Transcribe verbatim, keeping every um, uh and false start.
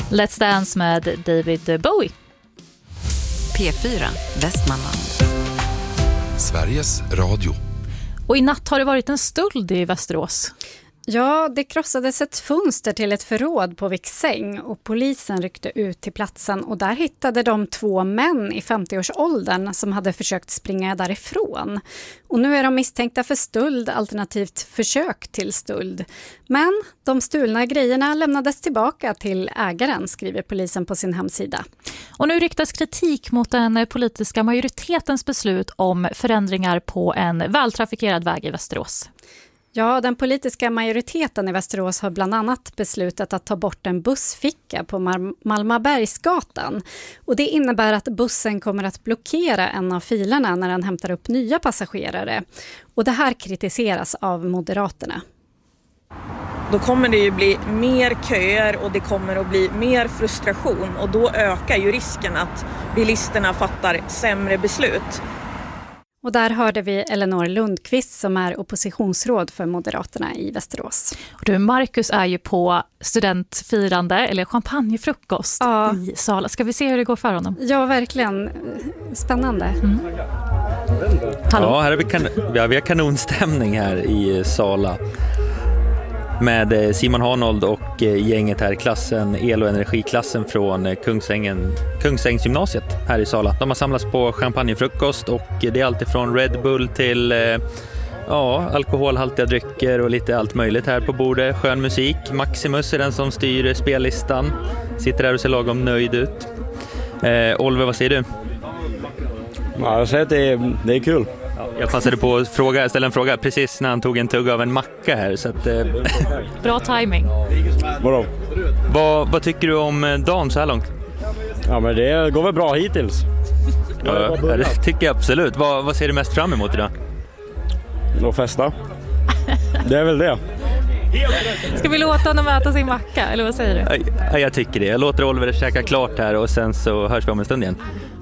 Let's Dance med David Bowie. P fyra, Västmanland. Sveriges Radio. Och i natt har det varit en stöld i Västerås. Ja, det krossades ett fönster till ett förråd på Viksäng och polisen ryckte ut till platsen och där hittade de två män i femtioårsåldern som hade försökt springa därifrån. Och nu är de misstänkta för stöld alternativt försök till stöld. Men de stulna grejerna lämnades tillbaka till ägaren, skriver polisen på sin hemsida. Och nu riktas kritik mot den politiska majoritetens beslut om förändringar på en vältrafikerad väg i Västerås. Ja, den politiska majoriteten i Västerås har bland annat beslutat att ta bort en bussficka på Mar- Malmabergsgatan. Och det innebär att bussen kommer att blockera en av filerna när den hämtar upp nya passagerare. Och det här kritiseras av Moderaterna. Då kommer det ju bli mer köer och det kommer att bli mer frustration och då ökar ju risken att bilisterna fattar sämre beslut. Och där hörde vi Elinor Lundqvist som är oppositionsråd för Moderaterna i Västerås. Och du, Marcus är ju på studentfirande eller champagnefrukost ja. i Sala. Ska vi se hur det går för honom? Ja, verkligen. Spännande. Mm. Hallå? Ja, här är vi, kan- ja, vi har kanonstämning här i Sala. Med Simon Harnold och gänget här, klassen, el- och energiklassen från Kungsängen, Kungsängsgymnasiet här i Sala. De har samlats på champagnefrukost och det är allt ifrån Red Bull till ja, alkoholhaltiga drycker och lite allt möjligt här på bordet. Skön musik. Maximus är den som styr spellistan. Sitter där och ser lagom nöjd ut. Eh, Oliver, vad säger du? Ja, jag säger att det är, det är kul. Jag passade på att fråga, ställa en fråga precis när han tog en tugg av en macka här. Så att, eh... Bra timing. Vadå? Vad, vad tycker du om dagen så här långt? Ja, men det går väl bra hittills. Ja, det tycker jag absolut. Vad, vad ser du mest fram emot idag? Att festa. Det är väl det. Ska vi låta honom äta sin macka, eller vad säger du? Ja, jag tycker det. Jag låter Oliver käka klart här och sen så hörs vi om en stund igen.